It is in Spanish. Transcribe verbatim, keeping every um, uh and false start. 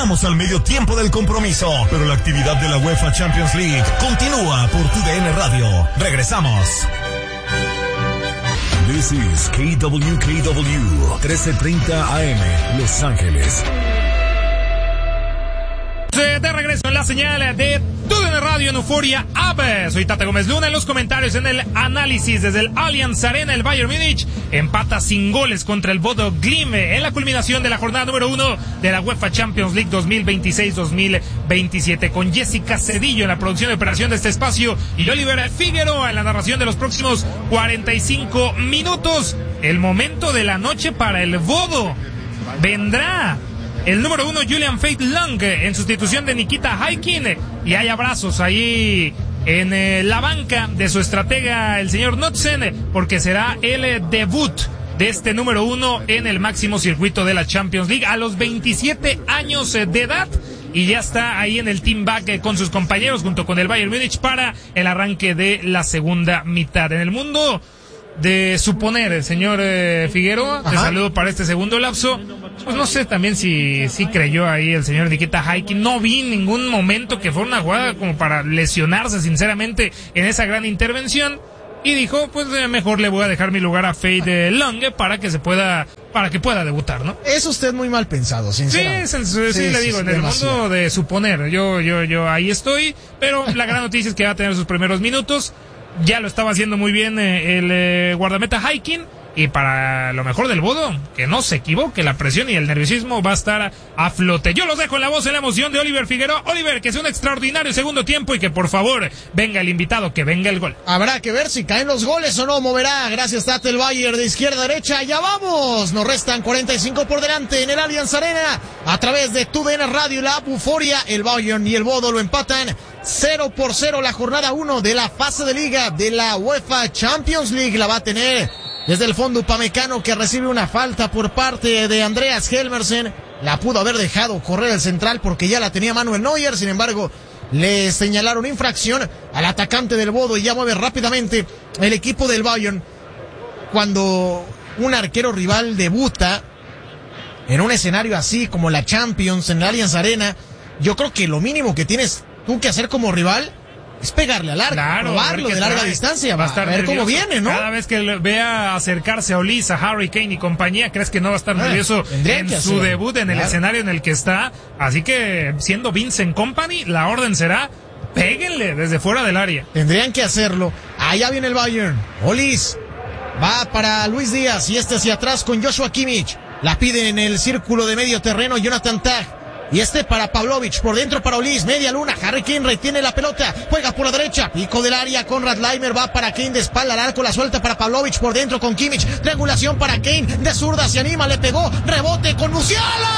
Llegamos al medio tiempo del compromiso, pero la actividad de la UEFA Champions League continúa por tu D N Radio. Regresamos. This is K W K W, trece treinta A M, Los Ángeles. De regreso en la señal de T U D N Radio en Euforia App. Soy Tata Gómez Luna. En los comentarios, en el análisis desde el Allianz Arena, el Bayern Múnich empata sin goles contra el Bodo Glimt en la culminación de la jornada número uno de la UEFA Champions League dos mil veintiséis dos mil veintisiete, con Jessica Cedillo en la producción de operación de este espacio y Oliver Figueroa en la narración de los próximos cuarenta y cinco minutos. El momento de la noche para el Bodo. Vendrá el número uno, Julian Feitlong, en sustitución de Nikita Haikin, y hay abrazos ahí en eh, la banca de su estratega, el señor Knudsen, porque será el eh, debut de este número uno en el máximo circuito de la Champions League a los veintisiete años eh, de edad, y ya está ahí en el team back eh, con sus compañeros junto con el Bayern Múnich para el arranque de la segunda mitad. En el mundo de suponer, señor eh, Figueroa, te saludo para este segundo lapso. Pues no sé también si, si creyó ahí el señor Nikita Haikin. No vi en ningún momento que fuera una jugada como para lesionarse, sinceramente, en esa gran intervención. Y dijo, pues eh, mejor le voy a dejar mi lugar a Feitlong para que se pueda, para que pueda debutar, ¿no? Es usted muy mal pensado, sinceramente. Sí, sí, sí, sí, le digo, en el mundo de suponer, yo, yo, yo ahí estoy, pero la gran noticia es que va a tener sus primeros minutos. Ya lo estaba haciendo muy bien eh, el eh, guardameta Haikin. Y para lo mejor del Bodo, que no se equivoque, la presión y el nerviosismo va a estar a flote. Yo los dejo en la voz, en la emoción de Oliver Figueroa. Oliver, que sea un extraordinario segundo tiempo y que por favor venga el invitado, que venga el gol. Habrá que ver si caen los goles o no. Moverá, gracias Tata, el Bayern de izquierda a derecha. Ya vamos, nos restan cuarenta y cinco por delante en el Allianz Arena. A través de tu D N Radio y la app Euforia, el Bayern y el Bodo lo empatan cero por cero. La jornada uno de la fase de liga de la UEFA Champions League la va a tener desde el fondo Upamecano, que recibe una falta por parte de Andreas Helmersen. La pudo haber dejado correr el central porque ya la tenía Manuel Neuer. Sin embargo, le señalaron infracción al atacante del Bodo y ya mueve rápidamente el equipo del Bayern. Cuando un arquero rival debuta en un escenario así como la Champions, en la Allianz Arena, yo creo que lo mínimo que tienes tú que hacer como rival es pegarle al arco, claro, probarlo de larga trae. distancia, va a estar a ver nervioso. Cómo viene, ¿no? Cada vez que vea acercarse a Olise, a Harry Kane y compañía, crees que no va a estar ah, nervioso en su hacer. debut, en claro. el escenario en el que está. Así que, siendo Vincent Kompany, la orden será, péguenle desde fuera del área. Tendrían que hacerlo. Allá viene el Bayern. Olise va para Luis Díaz y este hacia atrás con Joshua Kimmich. La pide en el círculo de medio terreno Jonathan Tah. Y este para Pavlovic, por dentro para Olise, media luna, Harry Kane retiene la pelota, juega por la derecha, pico del área, Konrad Laimer va para Kane de espalda al arco, la suelta para Pavlovic, por dentro con Kimmich, triangulación para Kane, de zurda se anima, le pegó, rebote con Musiala.